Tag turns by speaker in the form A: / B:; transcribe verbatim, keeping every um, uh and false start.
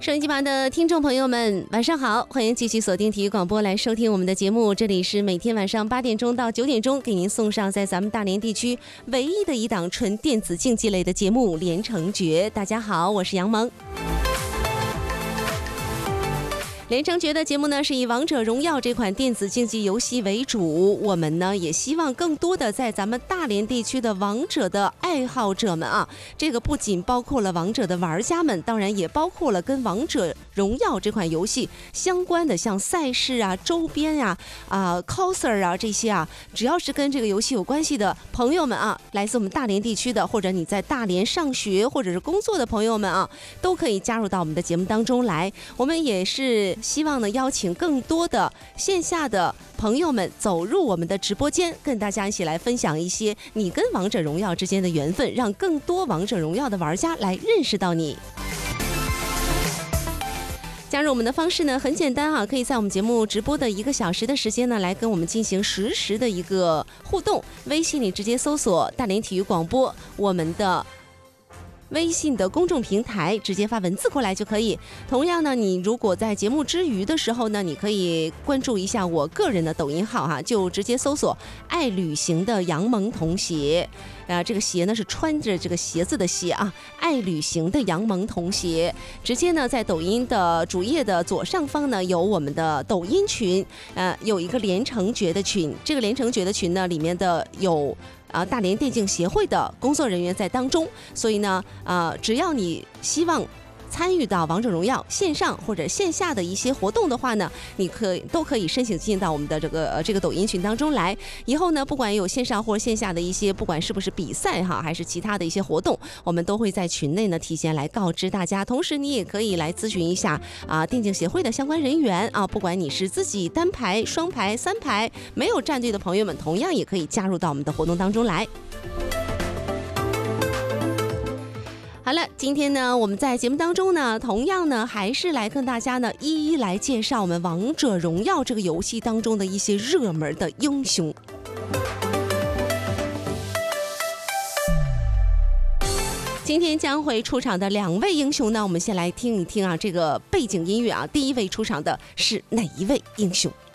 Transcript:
A: 收音机旁的听众朋友们，晚上好，欢迎继续锁定体育广播来收听我们的节目。这里是每天晚上八点钟到九点钟给您送上在咱们大连地区唯一的一档纯电子竞技类的节目《连城诀》。大家好，我是杨萌。连城诀的节目呢，是以王者荣耀这款电子竞技游戏为主，我们呢也希望更多的在咱们大连地区的王者的爱好者们啊，这个不仅包括了王者的玩家们，当然也包括了跟王者荣耀这款游戏相关的像赛事啊、周边啊、啊 coser 啊这些啊，只要是跟这个游戏有关系的朋友们啊，来自我们大连地区的，或者你在大连上学或者是工作的朋友们啊，都可以加入到我们的节目当中来。我们也是希望呢，邀请更多的线下的朋友们走入我们的直播间，跟大家一起来分享一些你跟王者荣耀之间的缘分，让更多王者荣耀的玩家来认识到你。加入我们的方式呢很简单啊，可以在我们节目直播的一个小时的时间呢，来跟我们进行实时的一个互动。微信里直接搜索大连体育广播，我们的微信的公众平台直接发文字过来就可以。同样呢，你如果在节目之余的时候呢，你可以关注一下我个人的抖音号哈，就直接搜索爱旅行的杨萌同学。啊，这个鞋呢是穿着这个鞋子的鞋啊，爱旅行的杨萌同学，直接呢在抖音的主页的左上方呢有我们的抖音群，呃，有一个连城诀的群，这个连城诀的群呢里面的有啊大连电竞协会的工作人员在当中，所以呢，呃，只要你希望参与到王者荣耀线上或者线下的一些活动的话呢，你可都可以申请进到我们的这个呃这个抖音群当中来。以后呢，不管有线上或线下的一些，不管是不是比赛哈，还是其他的一些活动，我们都会在群内呢提前来告知大家。同时，你也可以来咨询一下啊电竞协会的相关人员啊，不管你是自己单排、双排、三排没有战队的朋友们，同样也可以加入到我们的活动当中来。好了，今天呢，我们在节目当中呢，同样呢，还是来跟大家呢，一一来介绍我们王者荣耀这个游戏当中的一些热门的英雄。今天将会出场的两位英雄呢，我们先来听一听啊，这个背景音乐啊，第一位出场的是哪一位英雄？